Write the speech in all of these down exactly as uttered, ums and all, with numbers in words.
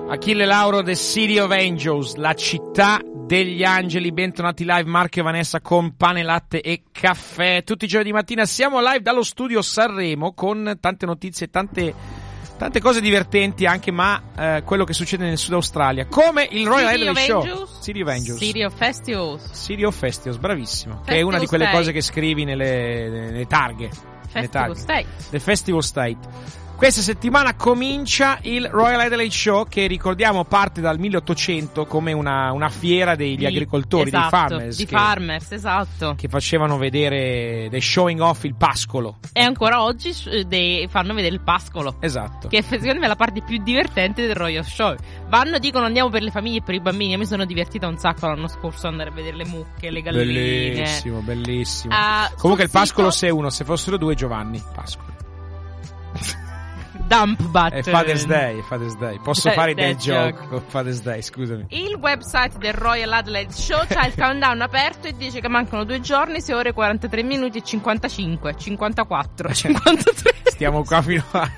Achille Lauro, The City of Angels, la città degli angeli. Bentornati live, Marco e Vanessa con pane, latte e caffè. Tutti i giorni di mattina siamo live dallo studio Sanremo con tante notizie, tante, tante cose divertenti anche, ma eh, quello che succede nel Sud Australia, come il Royal Adelaide Show. Angels? City of Angels. City of Festivals. City of Festivals, bravissimo. Festival che è una di quelle State. cose che scrivi nelle, nelle targhe. Festival State. The Festival State. Questa settimana comincia il Royal Adelaide Show, che ricordiamo parte dal milleottocento come una, una fiera degli Di, agricoltori, esatto, dei farmers, di che, farmers, esatto. che facevano vedere, dei showing off il pascolo. E ancora oggi dei, fanno vedere il pascolo. Esatto. Che secondo me è la parte più divertente del Royal Show. Vanno, dicono andiamo per le famiglie e per i bambini. Io mi sono divertita un sacco l'anno scorso ad andare a vedere le mucche, le galline. Bellissimo, bellissimo. Uh, Comunque il pascolo, sito... se uno, se fossero due Giovanni Pascolo. Dump button. È Father's Day, è Father's Day. Posso That- fare dei that joke joke. con Father's Day, scusami. Il website del Royal Adelaide Show c'ha il countdown aperto e dice che mancano due giorni, sei ore quarantatré minuti e cinquantacinque, cinquantaquattro, cinquantatré. Stiamo qua fino a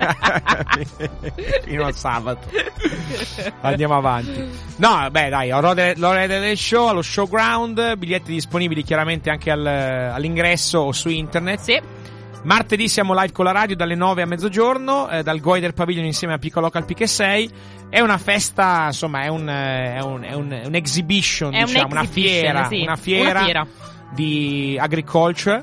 fino a sabato. Andiamo avanti. No, beh, dai, l'ora del show allo showground, biglietti disponibili chiaramente anche al, all'ingresso o su internet. Sì. Martedì siamo live con la radio dalle nove a mezzogiorno, eh, dal Goider Pavilion insieme a Pico Local P K sei. È una festa, insomma, è un, è un, è un, un exhibition, È diciamo, una fiera, sì. una fiera, Una fiera di agriculture.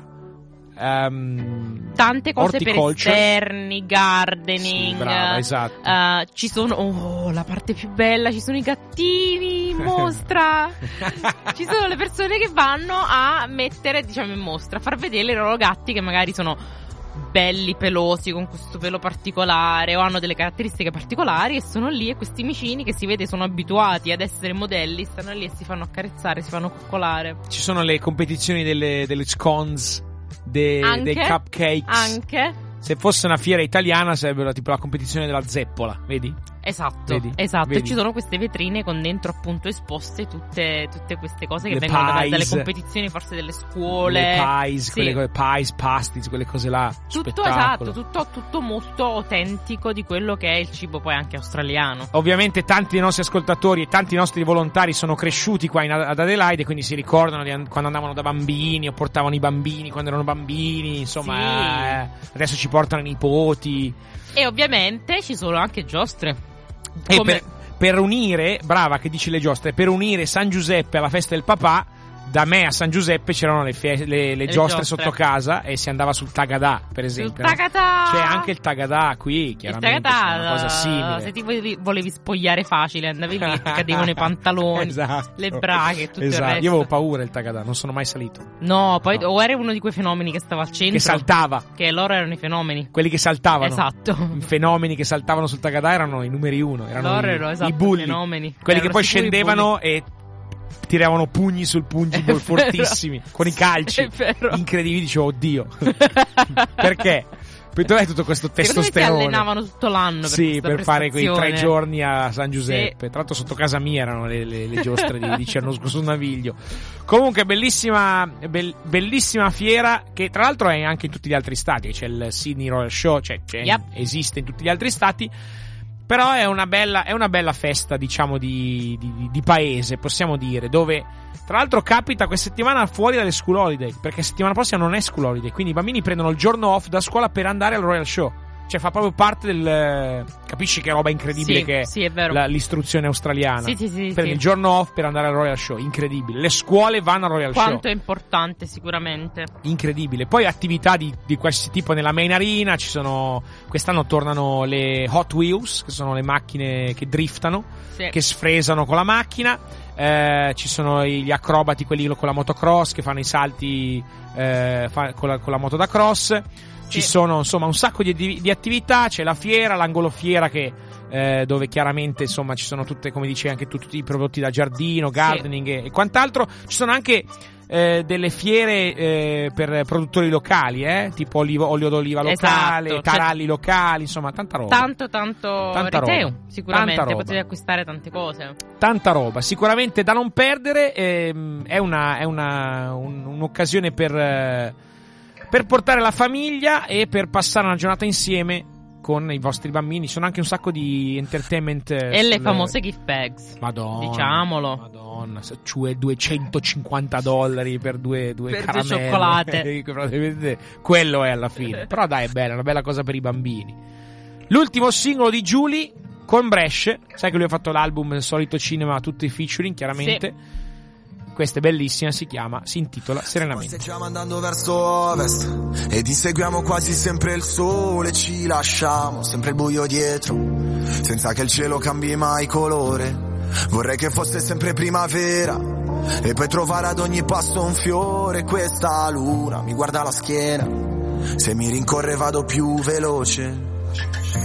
Um, Tante cose per horticulture. esterni, gardening. Sì, brava, esatto. Uh, ci sono, oh, la parte più bella, ci sono i gattini in mostra. Ci sono le persone che vanno a mettere, diciamo, in mostra, a far vedere i loro gatti che magari sono belli, pelosi, con questo pelo particolare o hanno delle caratteristiche particolari, e sono lì, e questi micini che si vede sono abituati ad essere modelli, stanno lì e si fanno accarezzare, si fanno coccolare. Ci sono le competizioni delle, delle scones, de, Anche, dei cupcakes. Anche. Se fosse una fiera italiana sarebbe tipo la competizione della zeppola, vedi? Esatto, Vedi? esatto. Vedi? E ci sono queste vetrine con dentro appunto esposte tutte, tutte queste cose che Le vengono da, pies. dalle competizioni, forse delle scuole. Le pies, Sì. quelle cose, pies, pasties, quelle cose là. Tutto Spettacolo. esatto, tutto, tutto molto autentico di quello che è il cibo poi anche australiano. Ovviamente tanti dei nostri ascoltatori e tanti nostri volontari sono cresciuti qua in, ad Adelaide, quindi si ricordano di an- quando andavano da bambini o portavano i bambini quando erano bambini, insomma, Sì. eh, adesso ci portano i nipoti. E ovviamente ci sono anche giostre. E Come- per, per unire, brava che dici le giostre, per unire San Giuseppe alla festa del papà, da me a San Giuseppe c'erano le, fie- le, le giostre, giostre. sotto casa, e si andava sul Tagadà, per esempio. no? Tagatà! C'è anche il Tagadà qui, Il chiaramente, tagatà, c'è una cosa simile. se ti volevi, volevi spogliare facile, andavi lì, ti cadevano i pantaloni, Esatto. le braghe e tutto Esatto. il resto. Io avevo paura del Tagadà, non sono mai salito. No, poi No. o era uno di quei fenomeni che stava al centro, Che saltava, che loro erano i fenomeni. quelli che saltavano. Esatto. I fenomeni che saltavano sul Tagadà erano i numeri uno, erano Loro i, erano, esatto, i bulli, fenomeni. quelli Erano che poi sicuri scendevano e tiravano pugni sul pungible È fortissimi, vero. con i calci È vero. incredibili. Dicevo, oddio, perché? Per dov'è tutto questo Secondo me si testosterone? allenavano tutto l'anno per Sì, questa per fare quei tre prestazione. giorni a San Giuseppe. Sì. Tra l'altro sotto casa mia erano le, le, le giostre di, di Cernusco sul Naviglio. Comunque bellissima, bell- bellissima fiera, che tra l'altro è anche in tutti gli altri stati. C'è il Sydney Royal Show, cioè, cioè Yep. esiste in tutti gli altri stati. Però è una bella, è una bella festa, diciamo, di, di, di paese, possiamo dire, dove tra l'altro capita questa settimana fuori dalle school holiday, perché settimana prossima non è school holiday, quindi i bambini prendono il giorno off da scuola per andare al Royal Show. Cioè fa proprio parte del... Capisci che roba incredibile Sì, che è sì, è vero. la- l'istruzione australiana. Sì, sì, sì, Per sì. il giorno off per andare al Royal Show, incredibile. Le scuole vanno al Royal Quanto Show, è importante sicuramente. incredibile. Poi attività di, di questo tipo nella main arena, ci sono... Quest'anno tornano le Hot Wheels, che sono le macchine che driftano, Sì. che sfresano con la macchina. Eh, ci sono gli acrobati, quelli con la motocross, che fanno i salti eh, fa- con, la, con la moto da cross. Ci Sì. sono insomma un sacco di, di attività. C'è la fiera, l'angolo fiera, che eh, dove chiaramente insomma ci sono tutte, come dicevi anche tu, tutti i prodotti da giardino, gardening e, e quant'altro. Ci sono anche eh, delle fiere eh, per produttori locali, eh, tipo olivo, olio d'oliva locale, Esatto, taralli locali, insomma tanta roba. Tanto tanto Tanta retail, roba. sicuramente Tanta roba. potevi acquistare tante cose. Tanta roba, sicuramente da non perdere. ehm, è una, è una un- un'occasione per, eh, per portare la famiglia e per passare una giornata insieme con i vostri bambini. Sono anche un sacco di entertainment e sulle... le famose gift bags, Madonna, diciamolo, Madonna, cioè duecentocinquanta dollari per due, due per caramelle, due cioccolate. Praticamente quello è alla fine. Però dai, è bella, è una bella cosa per i bambini. L'ultimo singolo di Giulia con Brescia, sai che lui ha fatto l'album Il Solito Cinema, tutti i featuring chiaramente. Sì. Questa è bellissima, si chiama, si intitola Serenamente. Stiamo andando verso ovest ed inseguiamo quasi sempre il sole, ci lasciamo sempre il buio dietro, senza che il cielo cambi mai colore. Vorrei che fosse sempre primavera e poi trovare ad ogni passo un fiore. Questa luna mi guarda la schiena, se mi rincorre vado più veloce.